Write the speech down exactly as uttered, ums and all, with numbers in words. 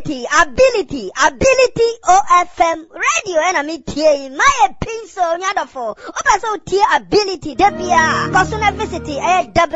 ability, ability, ability O F M radio and me tie my pencil nyadofo. Opa so tie ability debia. Cause na visit eh